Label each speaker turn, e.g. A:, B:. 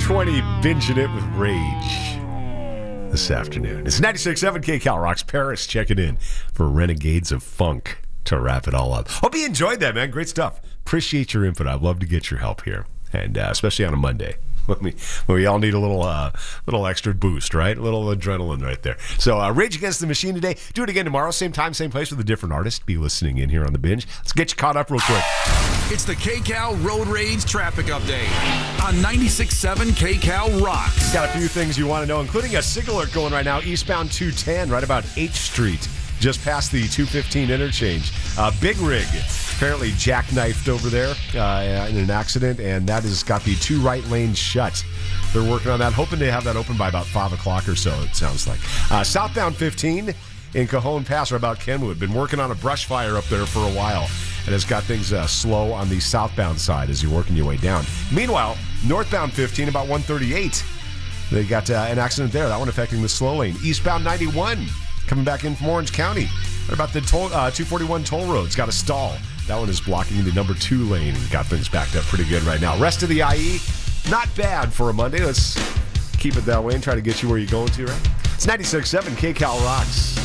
A: 420, binging it with Rage this afternoon. It's 96.7 KCal Rocks. Paris checking in for Renegades of Funk to wrap it all up. Hope you enjoyed that, man. Great stuff. Appreciate your input. I'd love to get your help here, and especially on a Monday. When we all need a little extra boost, right? A little adrenaline right there. So Rage Against the Machine today. Do it again tomorrow. Same time, same place with a different artist. Be listening in here on The Binge. Let's get you caught up real quick.
B: It's the KCal Road Rage Traffic Update on 96.7 KCal Rocks.
A: Got a few things you want to know, including a SIG alert going right now, eastbound 210, right about H Street, just past the 215 interchange. Big rig apparently jackknifed over there in an accident, and that has got the two right lanes shut. They're working on that, hoping to have that open by about 5 o'clock or so, it sounds like. Southbound 15 in Cajon Pass, or about Kenwood. Been working on a brush fire up there for a while, and it's got things slow on the southbound side as you're working your way down. Meanwhile, northbound 15, about 138, they got an accident there. That one affecting the slow lane. Eastbound 91, coming back in from Orange County. What about the 241 toll road? It's got a stall. That one is blocking the number 2 lane and got things backed up pretty good right now. Rest of the IE, not bad for a Monday. Let's keep it that way and try to get you where you're going to, right? It's 96.7 KCal Rocks.